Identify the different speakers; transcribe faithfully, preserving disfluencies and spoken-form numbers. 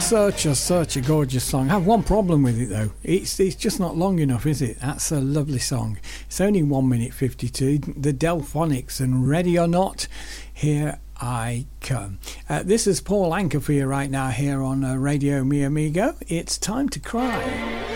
Speaker 1: Such a such a gorgeous song. I have one problem with it though. It's it's just not long enough, is it? That's a lovely song. It's only one minute fifty-two. The Delphonics and Ready or Not, Here I Come. Uh, this is Paul Anka for you right now here on uh, Radio Mi Amigo. It's time to cry.